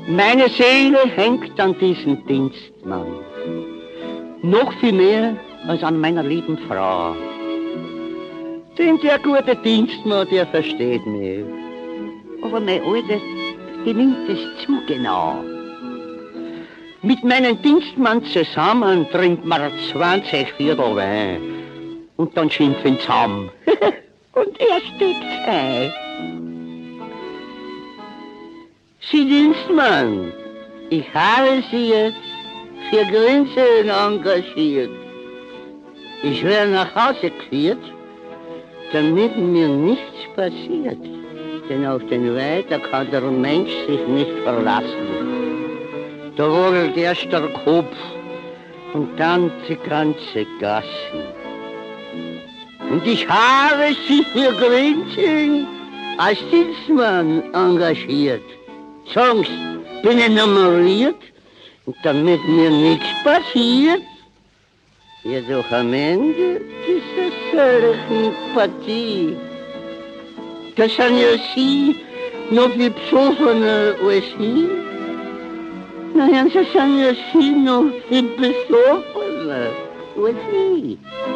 Meine Seele hängt an diesem Dienstmann. Noch viel mehr als an meiner lieben Frau. Denn der gute Dienstmann, der versteht mich. Aber mein Alter, die nimmt es zu genau. Mit meinem Dienstmann zusammen trinkt man 20 Viertel Wein. Und dann schimpfen sie zusammen. Und er steckt ein. Sie Dienstmann, ich habe Sie jetzt für Grünzellen engagiert. Ich werde nach Hause geführt, damit mir nichts passiert. Denn auf den Weiter kann der Mensch sich nicht verlassen. Da wogelt erst der Kopf und dann die ganze Gassen. Und ich habe Sie für Grünzellen als Dienstmann engagiert. Sonst bin ich nummeriert und damit mir nichts passiert. Jedoch am Ende dieser solchen Partie, das sind ja Sie noch viel besoffener als ich. Naja, das sind ja Sie noch viel besoffener als ich.